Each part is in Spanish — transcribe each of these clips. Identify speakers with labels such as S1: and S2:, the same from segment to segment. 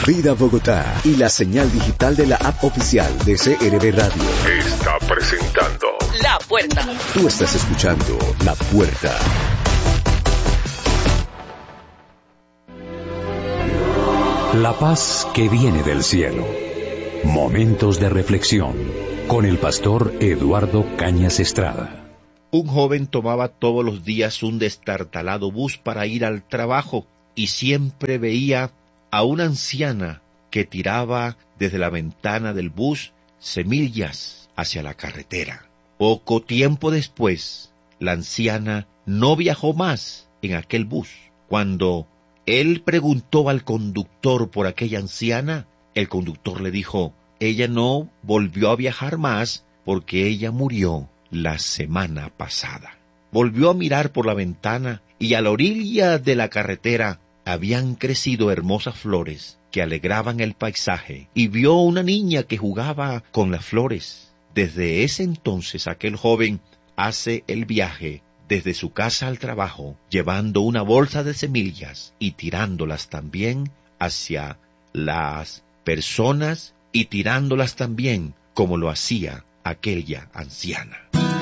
S1: Vida Bogotá y la señal digital de la app oficial de CRB Radio
S2: está presentando
S3: La Puerta.
S1: Tú estás escuchando La Puerta.
S4: La paz que viene del cielo. Momentos de reflexión con el pastor Eduardo Cañas Estrada.
S5: Un joven tomaba todos los días un destartalado bus para ir al trabajo y siempre veía a una anciana que tiraba desde la ventana del bus semillas hacia la carretera. Poco tiempo después, la anciana no viajó más en aquel bus. Cuando él preguntó al conductor por aquella anciana, el conductor le dijo: ella no volvió a viajar más porque ella murió la semana pasada. Volvió a mirar por la ventana y a la orilla de la carretera habían crecido hermosas flores que alegraban el paisaje, y vio una niña que jugaba con las flores. Desde ese entonces aquel joven hace el viaje desde su casa al trabajo, llevando una bolsa de semillas y tirándolas también hacia las personas y tirándolas también como lo hacía aquella anciana.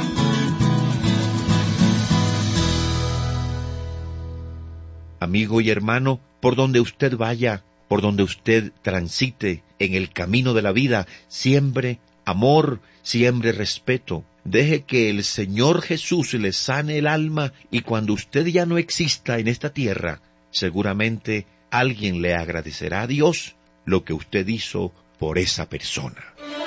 S5: Amigo y hermano, por donde usted vaya, por donde usted transite en el camino de la vida, siembre amor, siembre respeto. Deje que el Señor Jesús le sane el alma, y cuando usted ya no exista en esta tierra, seguramente alguien le agradecerá a Dios lo que usted hizo por esa persona.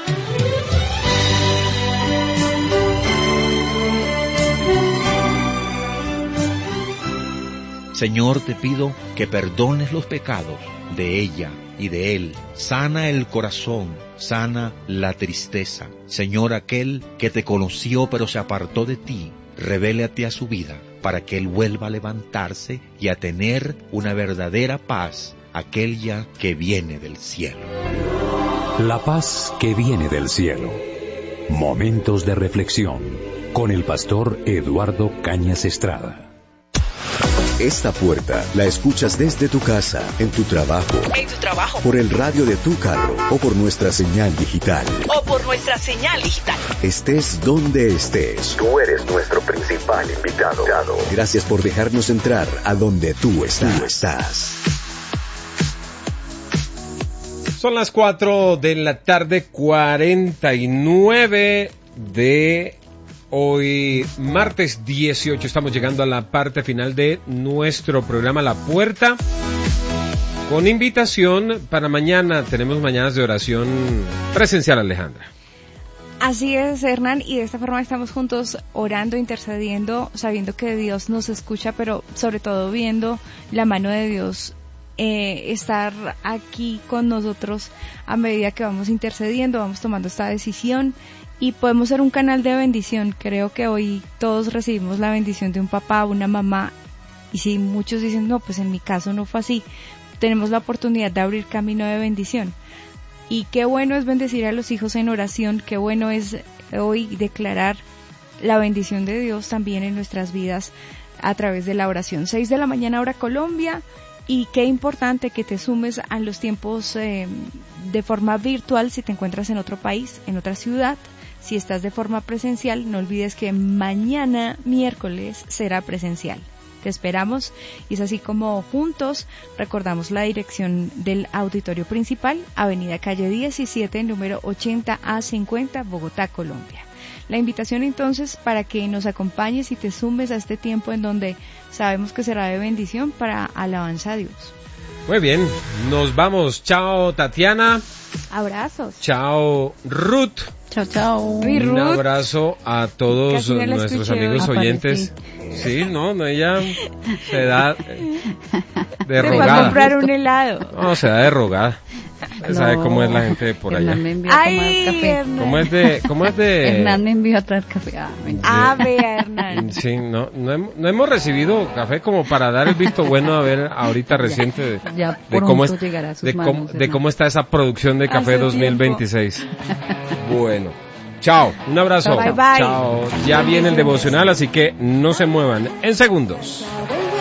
S5: Señor, te pido que perdones los pecados de ella y de él. Sana el corazón, sana la tristeza. Señor, aquel que te conoció pero se apartó de ti, revélate a su vida para que él vuelva a levantarse y a tener una verdadera paz, aquella que viene del cielo.
S4: La paz que viene del cielo. Momentos de reflexión con el pastor Eduardo Cañas Estrada.
S1: Esta puerta la escuchas desde tu casa, en tu trabajo, por el radio de tu carro o por nuestra señal digital. Estés donde estés,
S2: Tú eres nuestro principal invitado.
S1: gracias por dejarnos entrar a donde tú estás.
S6: Son las 4 de la tarde, 49 de hoy, martes 18. Estamos llegando a la parte final de nuestro programa La Puerta, con invitación para mañana. Tenemos mañanas de oración presencial, Alejandra.
S7: Así es, Hernán, y de esta forma estamos juntos orando, intercediendo, sabiendo que Dios nos escucha, pero sobre todo viendo la mano de Dios estar aquí con nosotros a medida que vamos intercediendo, vamos tomando esta decisión y podemos ser un canal de bendición. Creo que hoy todos recibimos la bendición de un papá, una mamá, y si muchos dicen, no, pues en mi caso no fue así, tenemos la oportunidad de abrir camino de bendición. Y qué bueno es bendecir a los hijos en oración, qué bueno es hoy declarar la bendición de Dios también en nuestras vidas a través de la oración. 6 de la mañana hora Colombia, y qué importante que te sumes a los tiempos de forma virtual si te encuentras en otro país, en otra ciudad. Si estás de forma presencial, no olvides que mañana miércoles será presencial. Te esperamos, y es así como juntos recordamos la dirección del auditorio principal, Avenida Calle 17, número 80A50, Bogotá, Colombia. La invitación entonces para que nos acompañes y te sumes a este tiempo en donde sabemos que será de bendición para alabanza a Dios.
S6: Muy bien, nos vamos. Chao, Tatiana.
S7: Abrazos.
S6: Chao, Ruth.
S8: Chao, chao.
S6: Un abrazo a todos nuestros amigos oyentes. Sí, no, ella se da de rogada.
S7: Se va a comprar un helado.
S6: No, se da de rogada.
S8: No,
S6: ¿sabe cómo es la gente por allá?
S8: Me envió a tomar café.
S6: ¿Cómo es de?
S8: Hernán me envió a traer café.
S7: Vea, Hernán.
S6: Sí, no hemos recibido café como para dar el visto bueno a ver ahorita reciente de cómo está esa producción de café 2026. Bueno, chao, un abrazo.
S7: Bye, bye.
S6: Chao. Ya viene el devocional, así que no se muevan en segundos.